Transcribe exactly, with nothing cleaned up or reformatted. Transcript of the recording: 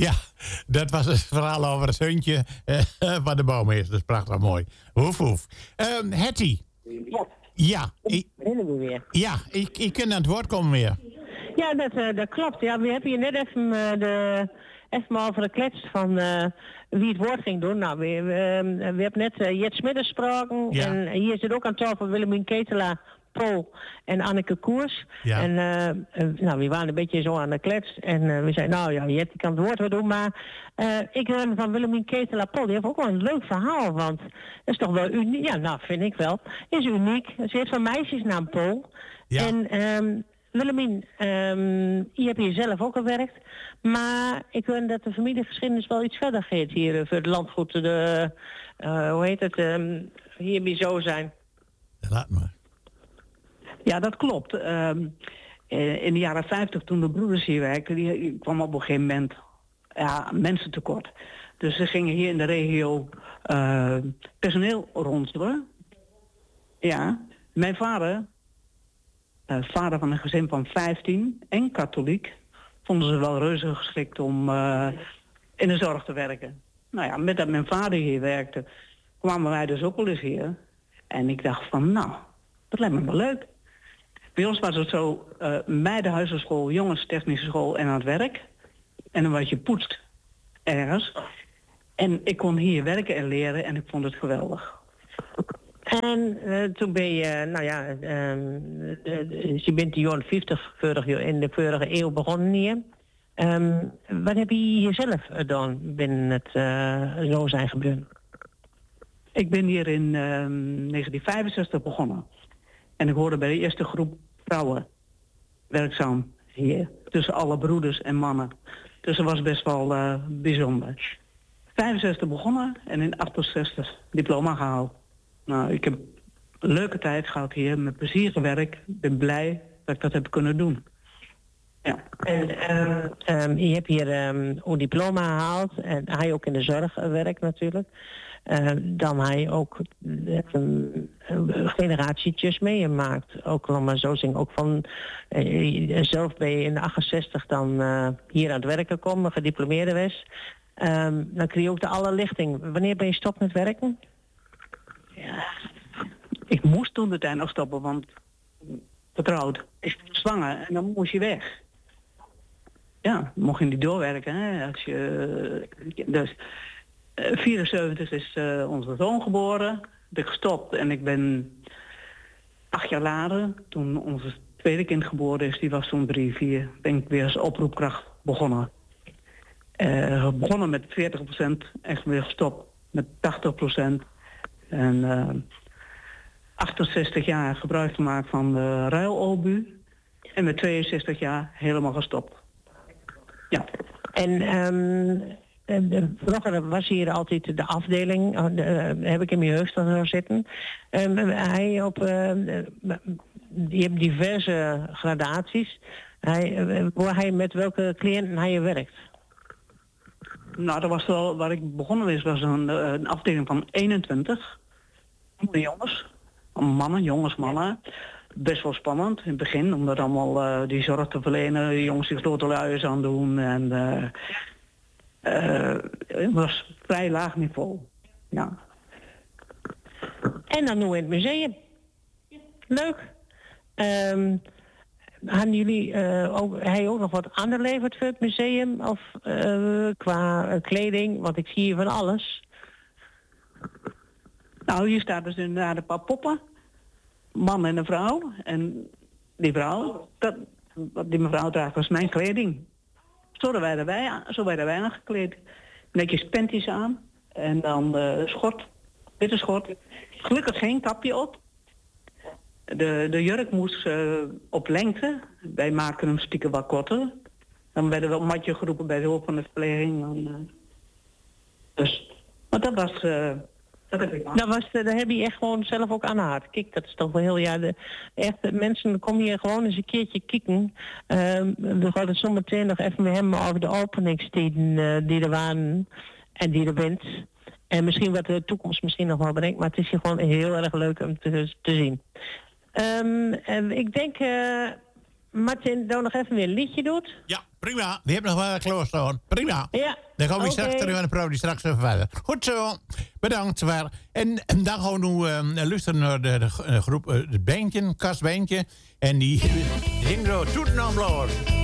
Ja, dat was het verhaal over het hondje uh, van de boom is. Dat is prachtig mooi. Hoef, hoef. Um, Hetty. Ja. Ja. Ik, we weer. Ja, ik, ik kan aan het woord komen weer. Ja, dat, uh, dat klopt. Ja, we hebben hier net even, uh, de, even over gekletst van uh, wie het woord ging doen. Nou, we, we, uh, we hebben net uh, Jet Smit gesproken. Ja. En hier zit ook aan tafel Willemien Ketelaar, Paul en Anneke Koers. Ja. En uh, uh, nou, we waren een beetje zo aan de klets. En uh, we zeiden, nou ja, Jet die kan het woord wel doen. Maar uh, ik hoorde van Willemien Ketelaar, Paul, die heeft ook wel een leuk verhaal. Want dat is toch wel uniek. Ja, nou, vind ik wel. Is uniek. Ze heeft van meisjesnaam Paul. Ja. En um, Willemien, um, je hebt hier zelf ook gewerkt. Maar ik weet dat de familiegeschiedenis wel iets verder gaat hier. Voor het landgoed, de, uh, hoe heet het, um, hier bij zo zijn. Laat maar. Ja, dat klopt. Um, in de jaren vijftig, toen de broeders hier werkten, die kwam op een gegeven moment ja, mensen tekort. Dus ze gingen hier in de regio uh, personeel ronselen. Ja, mijn vader, uh, vader van een gezin van vijftien en katholiek, vonden ze wel reuze geschikt om uh, in de zorg te werken. Nou ja, met dat mijn vader hier werkte, kwamen wij dus ook wel eens hier. En ik dacht van, nou, dat lijkt me wel leuk. Bij ons was het zo, uh, meidenhuisenschool, jongenstechnische school en aan het werk. En dan was je poetst ergens. En ik kon hier werken en leren en ik vond het geweldig. En uh, toen ben je, nou ja, um, de, de, je bent de jaren vijftig in de vorige eeuw begonnen hier. Um, wat heb je hier zelf gedaan binnen het uh, zo zijn gebeuren? Ik ben hier in um, negentien vijfenzestig begonnen. En ik hoorde bij de eerste groep vrouwen werkzaam hier. Tussen alle broeders en mannen. Dus dat was best wel uh, bijzonder. vijfenzestig begonnen en in achtenzestig diploma gehaald. Nou, ik heb een leuke tijd gehad hier, met plezier gewerkt. Ik ben blij dat ik dat heb kunnen doen. Ja. En um, um, je hebt hier um, een diploma gehaald en hij ook in de zorg werkt natuurlijk. Uh, dan hij ook um, generatietjes meegemaakt. Ook al maar zo zing, ook van uh, zelf ben je in de achtenzestig dan uh, hier aan het werken komen, gediplomeerde was. Um, dan kreeg je ook de alle lichting. Wanneer ben je stopt met werken? Ja, ik moest toen de tijd nog stoppen, want getrouwd, ik was zwanger en dan moest je weg. Ja, mocht je niet doorwerken. Hè? Als je, dus uh, vierenzeventig is uh, onze zoon geboren. Ben ik gestopt en ik ben acht jaar later, toen onze tweede kind geboren is, die was toen drie, vier, ben ik weer als oproepkracht begonnen. Uh, begonnen met veertig procent, echt weer gestopt met tachtig procent. En uh, achtenzestig jaar gebruik gemaakt van de ruil-obu. En met tweeënzestig jaar helemaal gestopt. Ja. En um, vroeger was hier altijd de afdeling, uh, de, uh, heb ik in mijn jeugd nog zitten. Um, hij op, uh, je hebt diverse gradaties. Hij, uh, waar hij met welke cliënten hij werkt? Nou, dat was wel waar ik begonnen is, was een, een afdeling van eenentwintig. Jongens, mannen, jongens, mannen. Best wel spannend in het begin, om dat allemaal uh, die zorg te verlenen. De jongens die grote luiers aan doen. En uh, uh, het was vrij laag niveau. Ja. En dan nu in het museum. Leuk. Um, hadden jullie uh, ook, hij ook nog wat aangeleverd voor het museum? Of uh, qua uh, kleding? Want ik zie hier van alles. Nou, hier staat dus inderdaad een paar poppen. Man en een vrouw. En die vrouw, dat, wat die mevrouw draagt, was mijn kleding. Zo werden wij, zo werden wij aangekleed. Netjes panties aan. En dan uh, schort. Witte schort. Gelukkig geen kapje op. De, de jurk moest uh, op lengte. Wij maken hem stiekem wat korter. Dan werden we op matje geroepen bij de hulp van de verpleging. En, uh, dus, maar dat was... Uh, Dat heb ik dat was, daar heb je echt gewoon zelf ook aan gehad. Kijk, dat is toch wel heel ja. De, echt, de mensen komen hier gewoon eens een keertje kijken. Uh, we gaan het zo meteen nog even met hem over de openingstijden uh, die er waren en die er bent. En misschien wat de toekomst misschien nog wel brengt, maar het is hier gewoon heel erg leuk om te, te zien. Um, en ik denk, uh, Martin dan nog even weer een liedje doet. Ja, prima. We hebben nog wel een kloorstaan. Prima. Ja. Dan gaan we okay. straks terug aan de pro die straks even verder. Goed zo. Bedankt. Waar. En, en dan gaan we nu uh, luisteren naar de, de, de groep, uh, het bandje, kastbandje. En die zingt zo Toeten aan Bloor.